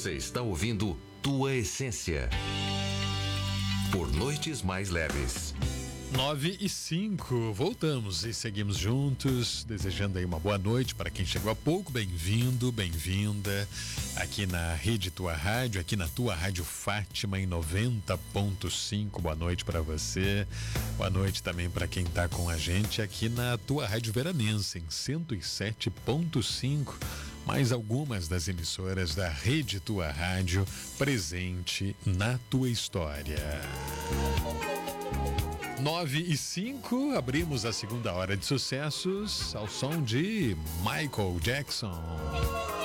Você está ouvindo Tua Essência. Por Noites Mais Leves. 9h05, voltamos e seguimos juntos, desejando aí uma boa noite para quem chegou há pouco. Bem-vindo, bem-vinda aqui na Rede Tua Rádio, aqui na Tua Rádio Fátima em 90.5. Boa noite para você, boa noite também para quem tá com a gente aqui na Tua Rádio Veranense em 107.5. Mais algumas das emissoras da Rede Tua Rádio presente na tua história. 9h05, abrimos a segunda hora de sucessos ao som de Michael Jackson.